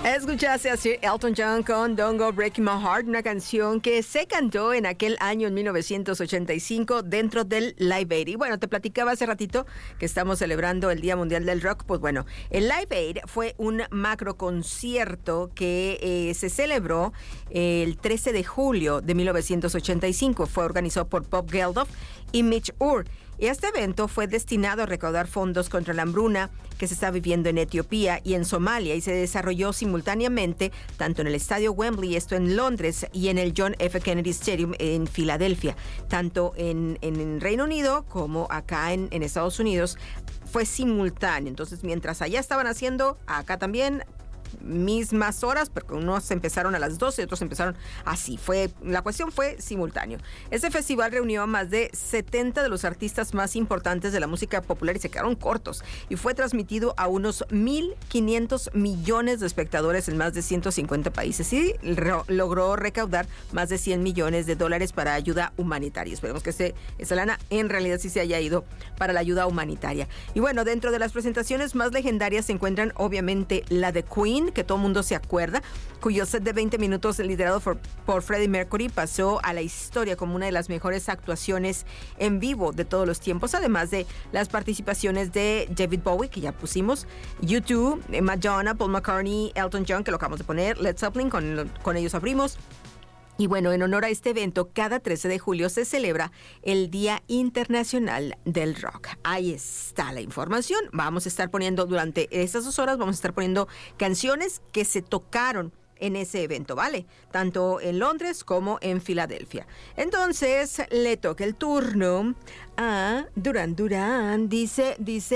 Escuchaste a Sir Elton John con Don't Go Breaking My Heart, una canción que se cantó en aquel año, en 1985, dentro del Live Aid. Y bueno, te platicaba hace ratito que estamos celebrando el Día Mundial del Rock. Pues bueno, el Live Aid fue un macro concierto que se celebró el 13 de julio de 1985. Fue organizado por Bob Geldof y Mitch Ure. Y este evento fue destinado a recaudar fondos contra la hambruna que se está viviendo en Etiopía y en Somalia, y se desarrolló simultáneamente tanto en el Estadio Wembley, esto en Londres, y en el John F. Kennedy Stadium en Filadelfia, tanto en Reino Unido como acá en Estados Unidos. Fue simultáneo. Entonces, mientras allá estaban haciendo, acá también mismas horas, porque unos empezaron a las 12 y otros empezaron así. La cuestión fue simultáneo. Este festival reunió a más de 70 de los artistas más importantes de la música popular y se quedaron cortos. Y fue transmitido a unos 1.500 millones de espectadores en más de 150 países y logró recaudar más de $100 millones para ayuda humanitaria. Esperemos que esa lana en realidad sí se haya ido para la ayuda humanitaria. Y bueno, dentro de las presentaciones más legendarias se encuentran obviamente la de Queen, que todo el mundo se acuerda, cuyo set de 20 minutos liderado por Freddie Mercury pasó a la historia como una de las mejores actuaciones en vivo de todos los tiempos, además de las participaciones de David Bowie, que ya pusimos, U2, Madonna, Paul McCartney, Elton John, que lo acabamos de poner, Led Zeppelin, con ellos abrimos. Y bueno, en honor a este evento, cada 13 de julio se celebra el Día Internacional del Rock. Ahí está la información. Vamos a estar poniendo, durante estas 2 horas, vamos a estar poniendo canciones que se tocaron en ese evento, ¿vale? Tanto en Londres como en Filadelfia. Entonces, le toca el turno a Duran Duran. Dice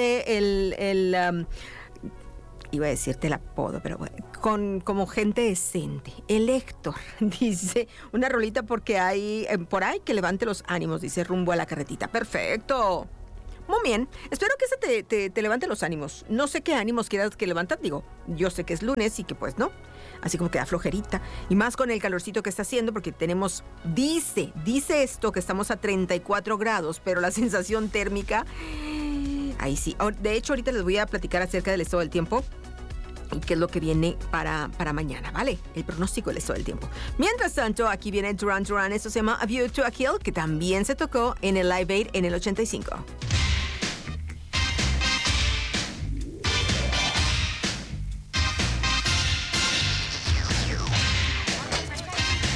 iba a decirte el apodo, pero bueno, como gente decente. El Héctor dice una rolita porque hay por ahí que levante los ánimos, dice rumbo a la carretita. Perfecto. Muy bien, espero que ese te levante los ánimos. No sé qué ánimos quieras que levantar, digo, yo sé que es lunes y que pues no, así como que da flojerita. Y más con el calorcito que está haciendo, porque tenemos, dice esto que estamos a 34 grados, pero la sensación térmica, ahí sí. De hecho, ahorita les voy a platicar acerca del estado del tiempo y qué es lo que viene para mañana, ¿vale? El pronóstico del estado del tiempo. Mientras tanto, aquí viene Duran Duran, esto se llama A View to a Kill, que también se tocó en el Live Aid en el 85.